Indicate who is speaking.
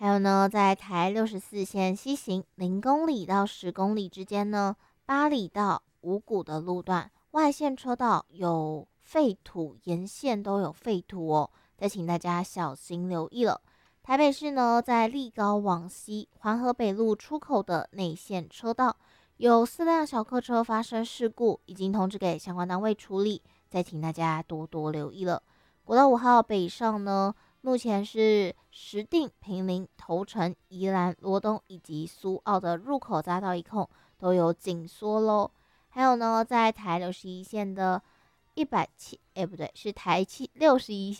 Speaker 1: 还有呢，在台64线西行0公里到10公里之间呢，8里到五股的路段外线车道有废土，沿线都有废土哦，再请大家小心留意了。台北市呢，在立高往西环河北路出口的内线车道，有4辆小客车发生事故，已经通知给相关单位处理，再请大家多多留意了。国道5号北上呢，目前是石碇、坪林、头城、宜兰、罗东以及苏澳的入口匝道一控都有紧缩喽。还有呢，在台61线的170，不对，是台61线